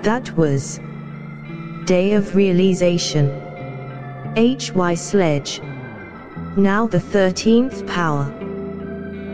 That was Day of Realization. H.Y. Sledge. Now the 13th power.